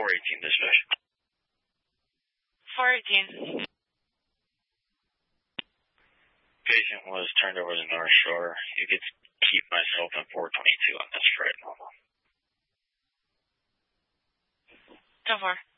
418 dispatch. 418. Patient was turned over to North Shore. You could keep myself in 422 on this freight normal. 10-4.